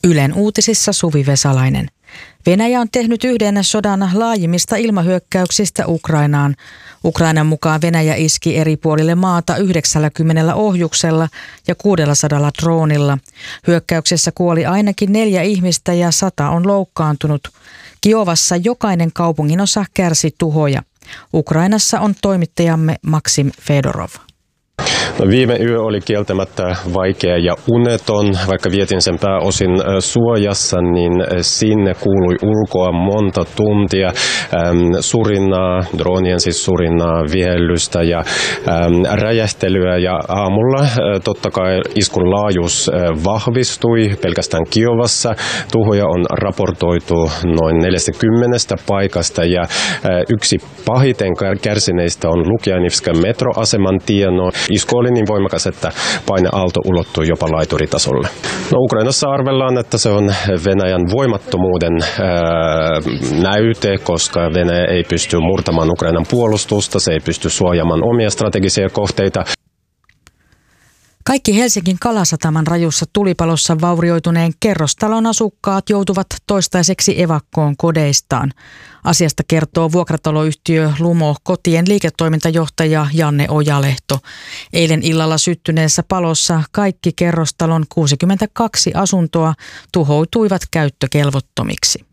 Ylen uutisissa Suvi Vesalainen. Venäjä on tehnyt yhden sodan laajimmista ilmahyökkäyksistä Ukrainaan. Ukrainan mukaan Venäjä iski eri puolille maata 90 ohjuksella ja 600 droonilla. Hyökkäyksessä kuoli ainakin 4 ihmistä ja 100 on loukkaantunut. Kiovassa jokainen kaupunginosa kärsi tuhoja. Ukrainassa on toimittajamme Maksim Fedorov. No, viime yö oli kieltämättä vaikea ja uneton. Vaikka vietin sen pääosin suojassa, niin sinne kuului ulkoa monta tuntia surinaa, droonien siis surinaa, vihellystä ja räjähtelyä. Ja aamulla totta kai iskun laajuus vahvistui pelkästään Kiovassa. Tuhoja on raportoitu noin 40 paikasta ja yksi pahiten kärsineistä on Lukjanivskan metroaseman tieno. Isku oli niin voimakas, että paineaalto ulottui jopa laituritasolle. No, Ukrainassa arvellaan, että se on Venäjän voimattomuuden näyte, koska Venäjä ei pysty murtamaan Ukrainan puolustusta, se ei pysty suojaamaan omia strategisia kohteita. Kaikki Helsingin Kalasataman rajussa tulipalossa vaurioituneen kerrostalon asukkaat joutuvat toistaiseksi evakkoon kodeistaan. Asiasta kertoo vuokrataloyhtiö Lumo Kotien liiketoimintajohtaja Janne Ojalehto. Eilen illalla syttyneessä palossa kaikki kerrostalon 62 asuntoa tuhoutuivat käyttökelvottomiksi.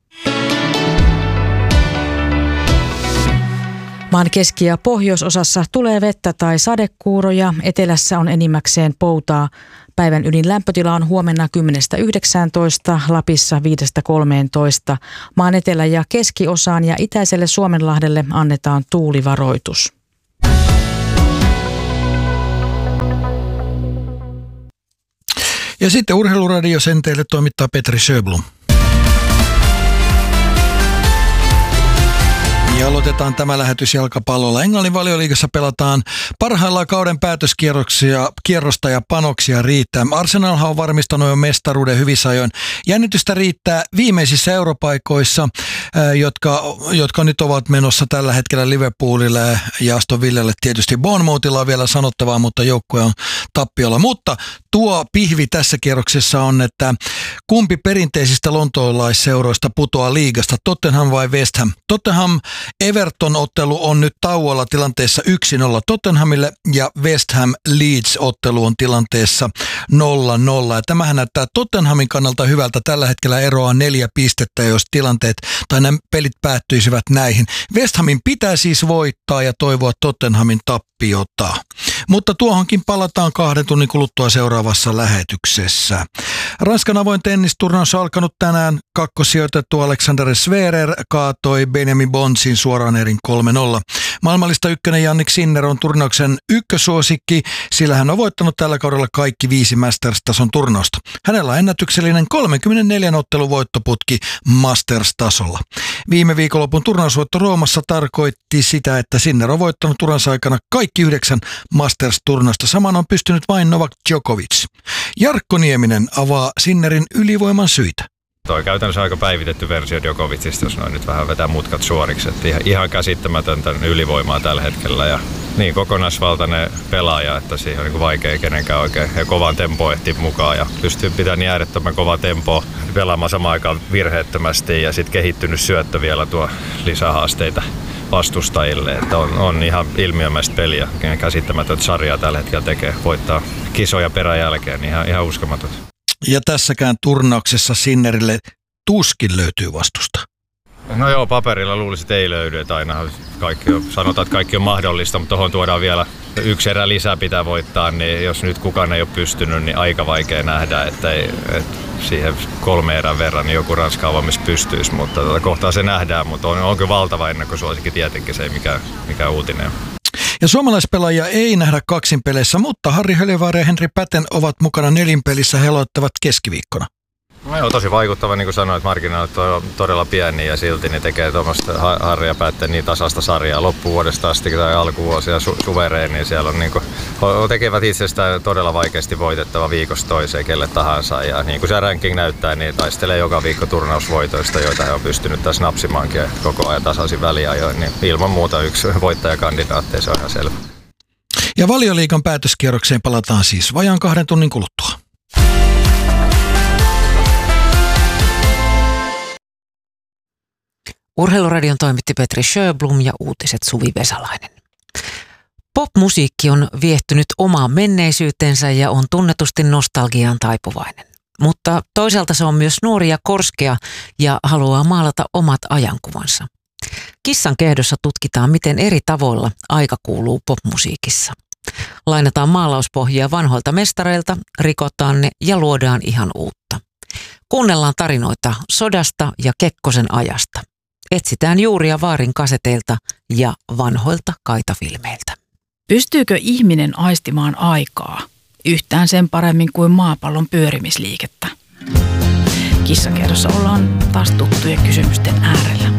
Maan keski- ja pohjoisosassa tulee vettä tai sadekuuroja, etelässä on enimmäkseen poutaa. Päivän ydin lämpötila on huomenna 10–19, Lapissa 5–13. Maan etelä- ja keskiosaan ja itäiselle Suomenlahdelle annetaan tuulivaroitus. Ja sitten Urheiluradio, sen teille toimittaa Petri Sjöblom. Ja aloitetaan tämä lähetys jalkapallolla. Englannin Valioliigassa pelataan parhaillaan kauden päätöskierrosta ja panoksia riittää. Arsenalhan on varmistanut jo mestaruuden hyvissä ajoin. Jännitystä riittää viimeisissä europaikoissa, jotka nyt ovat menossa tällä hetkellä Liverpoolille ja Aston Villalle. Tietysti Bournemouthilla on vielä sanottavaa, mutta joukkue on tappiolla. Mutta tuo pihvi tässä kierroksessa on, että kumpi perinteisistä lontoolaisseuroista putoaa liigasta, Tottenham vai West Ham? Everton-ottelu on nyt tauolla tilanteessa 1-0 Tottenhamille ja West Ham Leeds-ottelu on tilanteessa 0-0. Ja tämähän näyttää Tottenhamin kannalta hyvältä. Tällä hetkellä eroa 4 pistettä, jos tilanteet tai nämä pelit päättyisivät näihin. West Hamin pitää siis voittaa ja toivoa Tottenhamin tappiota. Mutta tuohonkin palataan 2 tunnin kuluttua seuraavassa lähetyksessä. Ranskan avoin tennisturnaus on alkanut tänään. Kakkossijoitettu Alexander Zverev kaatoi Benjamin Bonzin suoraan erin 3-0. Maailmanlista ykkönen Jannik Sinner on turnauksen ykkösuosikki, sillä hän on voittanut tällä kaudella kaikki 5 Masters-tason turnausta. Hänellä on ennätyksellinen 34 ottelun voittoputki Masters-tasolla. Viime viikonlopun turnausvoitto Roomassa tarkoitti sitä, että Sinner on voittanut uransa aikana kaikki 9 Masters-turnausta. Saman on pystynyt vain Novak Djokovic. Jarkko Nieminen avaa Sinnerin ylivoiman syitä. Toi käytännössä aika päivitetty versio Djokovicista, jos noin nyt vähän vetää mutkat suoriksi. Että ihan käsittämätöntä ylivoimaa tällä hetkellä ja niin kokonaisvaltainen pelaaja, että siihen on niin vaikea kenenkään oikein ja kovan tempo ehtii mukaan ja pystyy pitämään äärettömän kovaa tempoa pelaamaan samaan aikaan virheettömästi ja sitten kehittynyt syöttö vielä tuo lisähaasteita vastustajille, että on ihan ilmiömäistä peliä, käsittämätöntä sarjaa tällä hetkellä tekee, voittaa kisoja peräjälkeen, niin ihan uskomaton. Ja tässäkään turnauksessa Sinnerille tuskin löytyy vastusta. No joo, paperilla luulisin, että ei löydy, että aina sanotaan, että kaikki on mahdollista, mutta tuohon tuodaan vielä 1 erä lisää pitää voittaa, niin jos nyt kukaan ei ole pystynyt, niin aika vaikea nähdä, että siihen 3 erän verran niin joku Ranskan avaamis pystyisi, mutta kohtaa se nähdään, mutta on kyllä valtava ennakkosuosikki tietenkin, se ei mikään uutinen. Ja suomalaispelaajia ei nähdä kaksinpeleissä, mutta Harri Höljevaara ja Henri Päten ovat mukana nelinpelissä, he aloittavat keskiviikkona. No joo, tosi vaikuttava, niin kuin sanoit, marginaalit on todella pieni ja silti ne tekee tuommoista Harri ja Pätten niin tasasta sarjaa loppuvuodesta asti tai alkuvuosia suvereeni, niin siellä on niin kuin, tekevät itsestään todella vaikeasti voitettava viikosta toiseen kelle tahansa ja niin kuin se ranking näyttää, niin taistelee joka viikko turnausvoitoista, joita he on pystynyt tässä napsimaankin koko ajan tasaisin väliajoin, niin ilman muuta yksi voittajakandidaatti, se on ihan selvä. Ja Valioliigan päätöskierrokseen palataan siis vajaan 2 tunnin kuluttua. Urheiluradion toimitti Petri Sjöblom ja uutiset Suvi Vesalainen. Popmusiikki on viehtynyt omaan menneisyytensä ja on tunnetusti nostalgiaan taipuvainen. Mutta toisaalta se on myös nuori ja korskea ja haluaa maalata omat ajankuvansa. Kissan kehdossa tutkitaan, miten eri tavoilla aika kuuluu popmusiikissa. Lainataan maalauspohjia vanhoilta mestareilta, rikotaan ne ja luodaan ihan uutta. Kuunnellaan tarinoita sodasta ja Kekkosen ajasta. Etsitään Juuria Vaarin kaseteilta ja vanhoilta kaitafilmeiltä. Pystyykö ihminen aistimaan aikaa yhtään sen paremmin kuin maapallon pyörimisliikettä? Kissakerrossa ollaan taas tuttujen kysymysten äärellä.